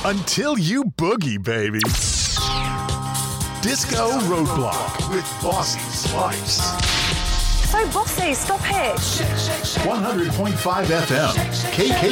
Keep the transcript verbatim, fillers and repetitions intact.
until you boogie, baby. Disco Roadblock with Bossy Slice. So bossy, stop it. one hundred point five F M, K K